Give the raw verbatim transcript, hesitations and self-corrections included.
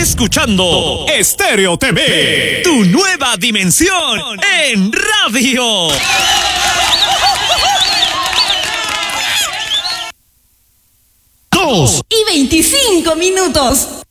escuchando Estéreo T V, tu nueva dimensión en radio. Dos y veinticinco minutos.